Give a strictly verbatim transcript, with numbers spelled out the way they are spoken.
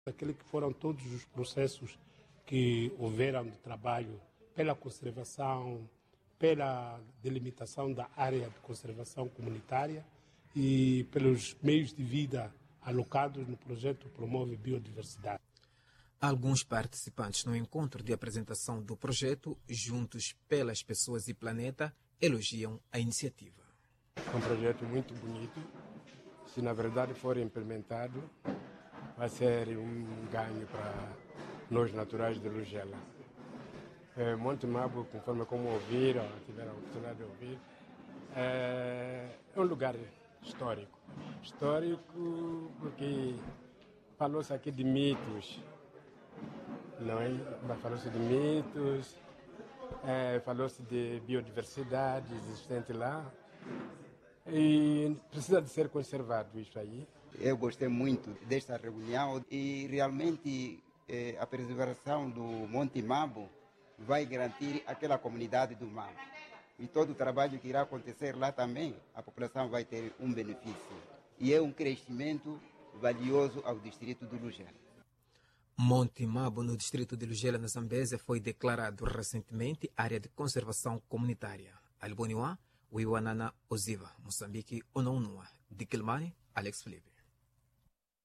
Aquele que foram todos os processos que houveram de trabalho pela conservação, pela delimitação da área de conservação comunitária e pelos meios de vida alocados no projeto Promove Biodiversidade. Alguns participantes no encontro de apresentação do projeto, Juntos pelas Pessoas e Planeta, elogiam a iniciativa. É um projeto muito bonito. Se na verdade for implementado, vai ser um ganho para nós naturais de Lugela. É, Monte Mabo, conforme como ouviram, tiveram a oportunidade de ouvir, é, é um lugar histórico. Histórico porque falou-se aqui de mitos, não é? Falou-se de mitos, é, falou-se de biodiversidade existente lá e precisa de ser conservado isso aí. Eu gostei muito desta reunião e realmente eh, a preservação do Monte Mabo vai garantir aquela comunidade do Mabo. E todo o trabalho que irá acontecer lá também, a população vai ter um benefício. E é um crescimento valioso ao distrito do Lugela. Monte Mabo, no distrito de Lugela, na Zambésia, foi declarado recentemente área de conservação comunitária. Alboniwa, Wiwanana Oziva, Moçambique, Onaunua. De Quilmani, Alex Felipe.